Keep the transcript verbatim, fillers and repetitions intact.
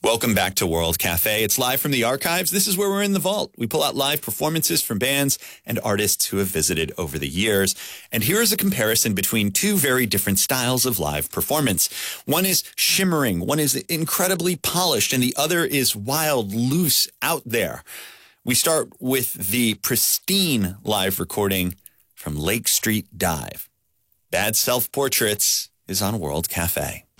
Welcome back to World Cafe. It's live from the archives. This is where we're in the vault. We pull out live performances from bands and artists who have visited over the years. And here is a comparison between two very different styles of live performance. One is shimmering, one is incredibly polished, and the other is wild, loose, out there. We start with the pristine live recording from Lake Street Dive. Bad Self-Portraits is on World Cafe.